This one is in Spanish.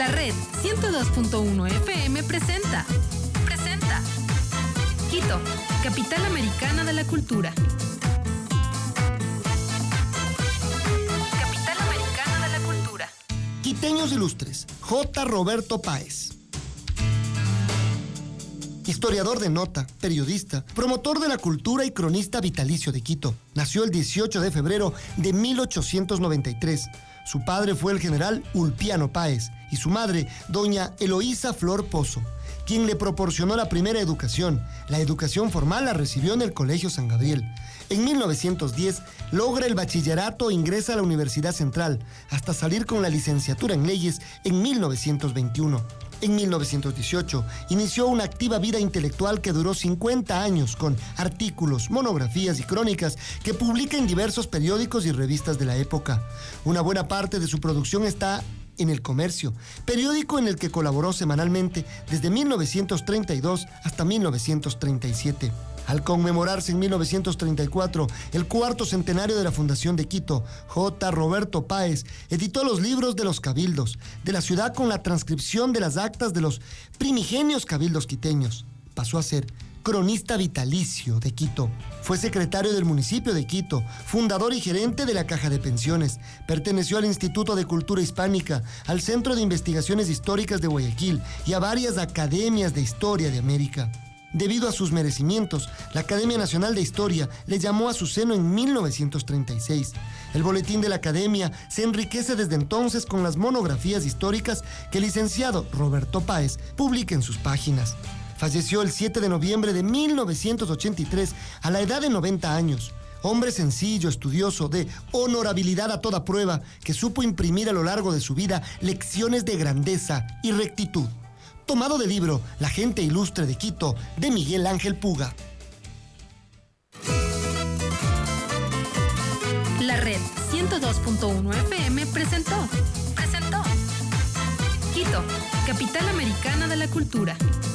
La red 102.1 FM presenta Quito, capital americana de la cultura. Capital americana de la cultura. Quiteños ilustres, J. Roberto Páez. Historiador de nota, periodista, promotor de la cultura y cronista vitalicio de Quito. Nació el 18 de febrero de 1893. Su padre fue el general Ulpiano Páez y su madre, doña Eloísa Flor Pozo, quien le proporcionó la primera educación. La educación formal la recibió en el Colegio San Gabriel. En 1910 logra el bachillerato e ingresa a la Universidad Central, hasta salir con la licenciatura en leyes en 1921. En 1918 inició una activa vida intelectual que duró 50 años con artículos, monografías y crónicas que publica en diversos periódicos y revistas de la época. Una buena parte de su producción está en El Comercio, periódico en el que colaboró semanalmente desde 1932 hasta 1937. Al conmemorarse en 1934 el cuarto centenario de la fundación de Quito, J. Roberto Páez editó los libros de los cabildos de la ciudad con la transcripción de las actas de los primigenios cabildos quiteños. Pasó a ser cronista vitalicio de Quito. Fue secretario del municipio de Quito, fundador y gerente de la Caja de Pensiones. Perteneció al Instituto de Cultura Hispánica, al Centro de Investigaciones Históricas de Guayaquil y a varias academias de historia de América. Debido a sus merecimientos, la Academia Nacional de Historia le llamó a su seno en 1936. El boletín de la Academia se enriquece desde entonces con las monografías históricas que el licenciado Roberto Páez publica en sus páginas. Falleció el 7 de noviembre de 1983 a la edad de 90 años. Hombre sencillo, estudioso, de honorabilidad a toda prueba, que supo imprimir a lo largo de su vida lecciones de grandeza y rectitud. Tomado del libro La gente ilustre de Quito, de Miguel Ángel Puga. La red 102.1 FM presentó Quito, capital americana de la cultura.